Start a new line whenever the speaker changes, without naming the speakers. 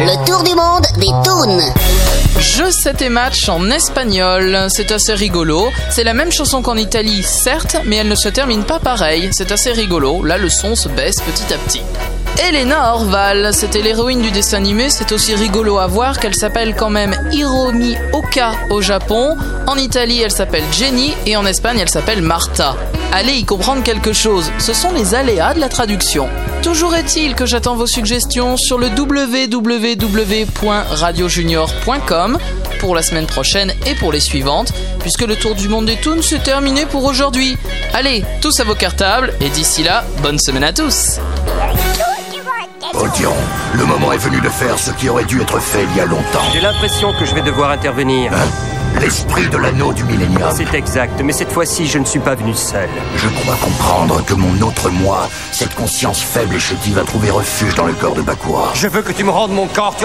Le tour du monde des toons.
Jeux 7 et match en espagnol, c'est assez rigolo. C'est la même chanson qu'en Italie, certes, mais elle ne se termine pas pareil. C'est assez rigolo, là le son se baisse petit à petit. Elena Orval, c'était l'héroïne du dessin animé, c'est aussi rigolo à voir qu'elle s'appelle quand même Hiromi Oka au Japon. En Italie, elle s'appelle Jenny et en Espagne, elle s'appelle Martha. Allez y comprendre quelque chose, ce sont les aléas de la traduction. Toujours est-il que j'attends vos suggestions sur le www.radiojunior.com pour la semaine prochaine et pour les suivantes, puisque le tour du monde des toons c'est terminé pour aujourd'hui. Allez, tous à vos cartables et d'ici là, bonne semaine à tous.
Odeon, le moment est venu de faire ce qui aurait dû être fait il y a longtemps.
J'ai l'impression que je vais devoir intervenir.
L'esprit de l'anneau du millénium.
C'est exact, mais cette fois-ci, je ne suis pas venu seul.
Je crois comprendre que mon autre moi, cette conscience faible et chétive, a trouvé refuge dans le corps de Bakura.
Je veux que tu me rendes mon corps.